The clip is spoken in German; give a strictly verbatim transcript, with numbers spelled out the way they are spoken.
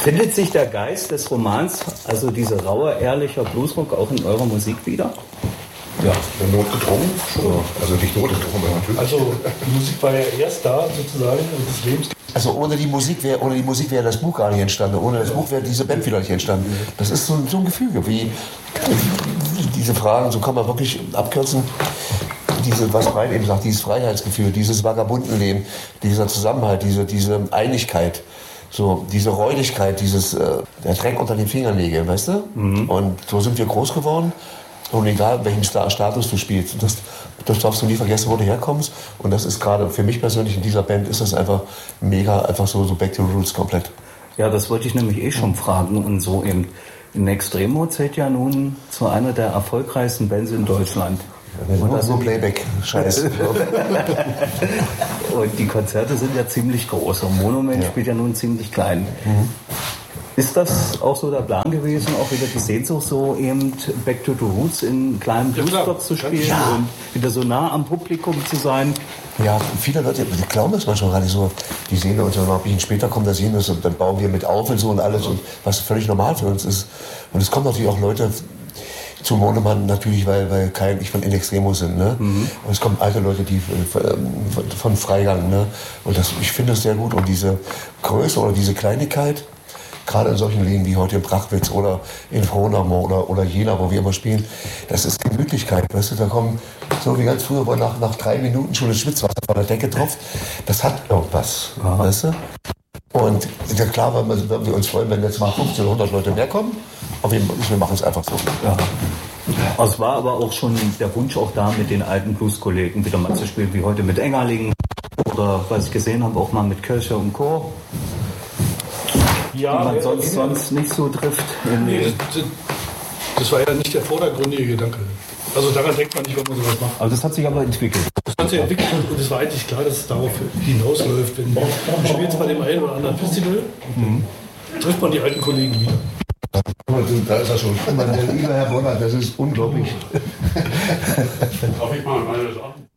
Findet sich der Geist des Romans, also diese raue, ehrliche Bluesrock, auch in eurer Musik wieder? Ja, notgedrungen schon. Also nicht notgedrungen, aber natürlich. Also die Musik war ja erst da sozusagen des Lebens. Also ohne die Musik wäre ohne die Musik wäre das Buch gar nicht entstanden. Ohne das Buch wäre diese Band wieder nicht entstanden. Das ist so, so ein Gefüge, wie diese Fragen, so kann man wirklich abkürzen. Diese, was Brian eben sagt, dieses Freiheitsgefühl, dieses Vagabundenleben, dieser Zusammenhalt, diese, diese Einigkeit, so diese Räudigkeit, dieses äh, der Dreck unter den Fingernägeln, weißt du? Mhm. Und so sind wir groß geworden. Und egal, welchen Star Status du spielst, das, das darfst du nie vergessen, wo du herkommst. Und das ist gerade für mich persönlich in dieser Band ist das einfach mega, einfach so, so back to the roots komplett. Ja, das wollte ich nämlich eh schon fragen. Und so eben, in Extremo zählt ja nun zu einer der erfolgreichsten Bands in Deutschland. Und das so Playback, scheiße. Und die Konzerte sind ja ziemlich groß. Und Monument ja. spielt ja nun ziemlich klein. Mhm. Ist das auch so der Plan gewesen, auch wieder die Sehnsucht, so eben Back to the Roots in kleinen Bluesclubs zu spielen ja. und wieder so nah am Publikum zu sein? Ja, viele Leute, die glauben das manchmal gar nicht so. Die sehen uns ja noch ein bisschen später, kommen da sehen das und dann bauen wir mit auf und so und alles, und was völlig normal für uns ist. Und es kommen natürlich auch Leute zu Monemann natürlich, weil, weil kein, ich von In Extremo sind, ne? Mhm. Und es kommen alte Leute, die von, von Freigang, ne? Und das, ich finde das sehr gut. Und diese Größe oder diese Kleinigkeit, gerade in solchen Läden wie heute in Brachwitz oder in Frohnau oder, oder Jena, wo wir immer spielen, das ist Gemütlichkeit, weißt du, da kommen, so wie ganz früher, wo nach, nach drei Minuten schon das Schwitzwasser von der Decke tropft, das hat irgendwas, aha, weißt du? Und ja klar, weil wir, wenn wir uns freuen, wenn jetzt mal fünfzehn, hundert Leute mehr kommen, aber wir, wir machen es einfach so. Ja. Es war aber auch schon der Wunsch auch da, mit den alten Blues-Kollegen wieder mal zu spielen, wie heute mit Engerlingen oder, was ich gesehen habe, auch mal mit Kirche und Chor. Ja, die man ja, sonst, ja. sonst nicht so trifft. Nee, das, das war ja nicht der vordergründige Gedanke. Also daran denkt man nicht, wenn man sowas macht. Aber das hat sich aber entwickelt. Das hat sich entwickelt und es war eigentlich klar, dass es darauf hinausläuft. Wenn du spielst bei dem einen oder anderen Festival, mhm. trifft man die alten Kollegen wieder. Da ist er schon. Lieber Herr Bonner, das ist unglaublich. Darf ich mal meine Sachen?